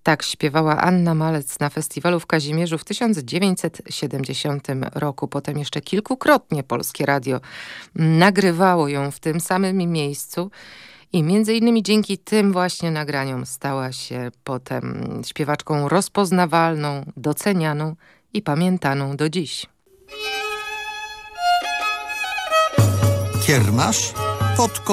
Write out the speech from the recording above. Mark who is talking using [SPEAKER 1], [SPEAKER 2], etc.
[SPEAKER 1] Tak śpiewała Anna Malec na festiwalu w Kazimierzu w 1970 roku. Potem jeszcze kilkukrotnie Polskie Radio nagrywało ją w tym samym miejscu i między innymi dzięki tym właśnie nagraniom stała się potem śpiewaczką rozpoznawalną, docenianą i pamiętaną do dziś.
[SPEAKER 2] Kiermasz pod